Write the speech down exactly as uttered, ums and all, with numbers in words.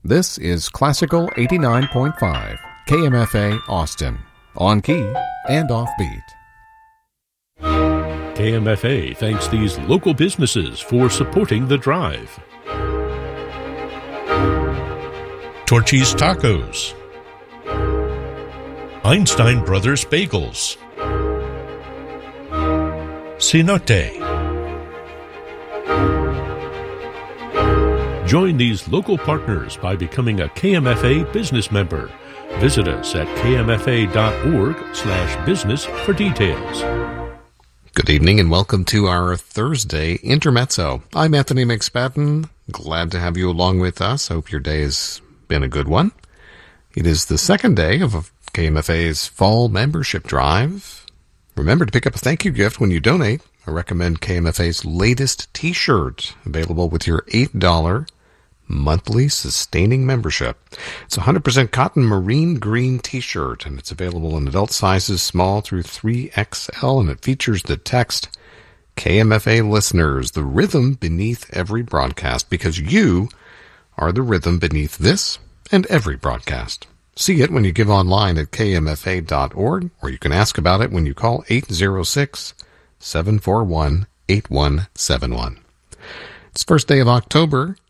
This is Classical eighty-nine point five, K M F A Austin, on key and offbeat. K M F A thanks these local businesses for supporting the drive. Torchy's Tacos, Einstein Brothers Bagels, Cenote. Join these local partners by becoming a K M F A business member. Visit us at k m f a dot org slash business for details. Good evening and welcome to our Thursday Intermezzo. I'm Anthony McSpadden. Glad to have you along with us. Hope your day has been a good one. It is the second day of K M F A's fall membership drive. Remember to pick up a thank you gift when you donate. I recommend K M F A's latest t-shirt, available with your eight dollars monthly sustaining membership. It's a one hundred percent cotton marine green t-shirt, and it's available in adult sizes small through three X L, and it features the text, K M F A listeners, the rhythm beneath every broadcast, because you are the rhythm beneath this and every broadcast. See it when you give online at k m f a dot org, or you can ask about it when you call eight zero six, seven four one, eight one seven one. It's first day of October.